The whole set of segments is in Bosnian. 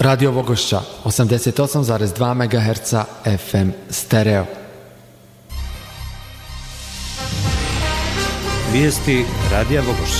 Radio Vogošća 88,2 MHz FM stereo. Vijesti Radija Vogošća.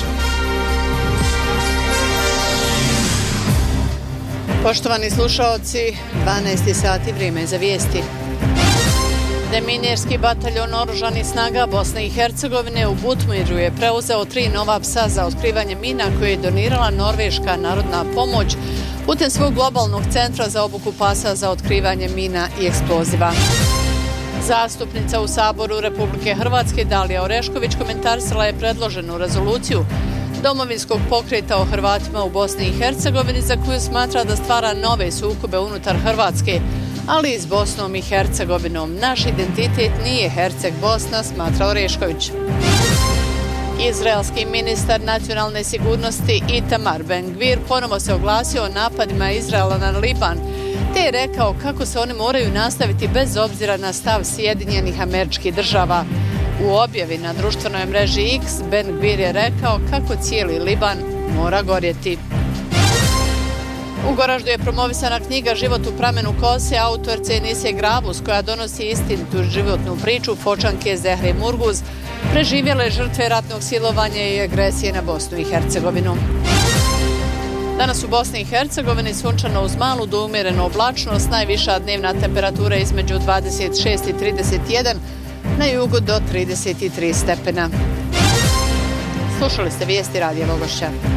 Poštovani slušaoci, 12 sati, vrijeme za vijesti. Deminierski bataljon oružanih snaga Bosne i Hercegovine u Butmiru je preuzeo 3 nova psa za otkrivanje mina koje je donirala Norveška narodna pomoć putem svog globalnog centra za obuku pasa za otkrivanje mina i eksploziva. Zastupnica u Saboru Republike Hrvatske Dalija Orešković komentarisala je predloženu rezoluciju Domovinskog pokreta o Hrvatima u Bosni i Hercegovini za koju smatra da stvara nove sukobe unutar Hrvatske, ali i s Bosnom i Hercegovinom. Naš identitet nije Herceg Bosna, smatra Orešković. Izraelski ministar nacionalne sigurnosti Itamar Ben-Gvir ponovo se oglasio o napadima Izraela na Liban, te je rekao kako se one moraju nastaviti bez obzira na stav Sjedinjenih Američkih Država. U objavi na društvenoj mreži X, Ben-Gvir je rekao kako cijeli Liban mora gorjeti. U Goraždu je promovisana knjiga Život u pramenu kose autorce Enise Grabus, koja donosi istinitu životnu priču Fočanke Zehre Murguz, preživjele žrtve ratnog silovanja i agresije na Bosnu i Hercegovinu. Danas u Bosni i Hercegovini sunčano uz malu do umjerenu oblačnost, najviša dnevna temperatura između 26 i 31, na jugu do 33 stepena. Slušali ste vijesti Radija Vogošća.